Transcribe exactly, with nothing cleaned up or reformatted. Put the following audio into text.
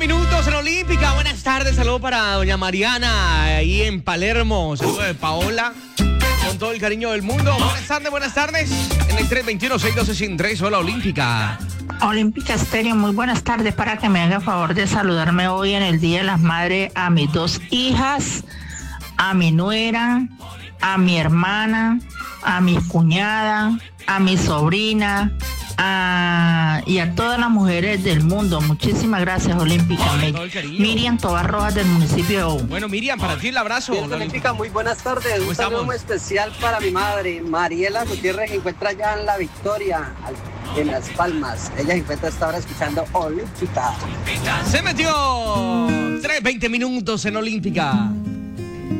minutos en Olímpica. Buenas tardes, saludo para doña Mariana, ahí en Palermo. Saludo de Paola, con todo el cariño del mundo. Buenas tardes, buenas tardes. En el tres dos uno, seis uno dos, uno tres, hola Olímpica. Olímpica Estéreo, muy buenas tardes, para que me haga favor de saludarme hoy en el Día de las Madres a mis dos hijas, a mi nuera, a mi hermana, a mi cuñada, a mi sobrina, a, y a todas las mujeres del mundo. Muchísimas gracias, Olímpica. Me, Miriam Tobar Rojas, del municipio de Ou. Bueno, Miriam, para ti el abrazo. Bien, Olímpica, muy buenas tardes. Un saludo muy especial para mi madre, Mariela Gutiérrez, que encuentra allá en La Victoria, en Las Palmas. Ella se encuentra hasta ahora escuchando Olímpica. Se metió tres, veinte minutos en Olímpica.